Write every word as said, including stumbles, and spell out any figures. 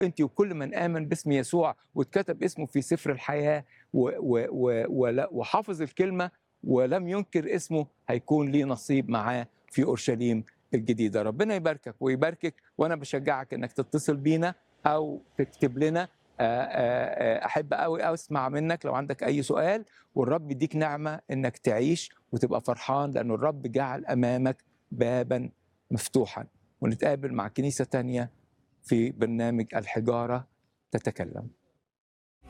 أنتِ وكل من آمن باسم يسوع واتكتب اسمه في سفر الحياة و و و ول وحافظ الكلمة ولم ينكر اسمه، هيكون ليه نصيب معاه في أورشليم الجديدة. ربنا يباركك ويباركِك، وأنا باشجعك إنك تتصل بينا أو تكتب لنا. آآ آآ أحب أوي أسمع منك لو عندك أي سؤال، والرب يديك نعمة إنك تعيش وتبقى فرحان، لأنه الرب جعل أمامك بابًا مفتوحًا. ونتقابل مع كنيسة تانية في برنامج الحجارة تتكلم.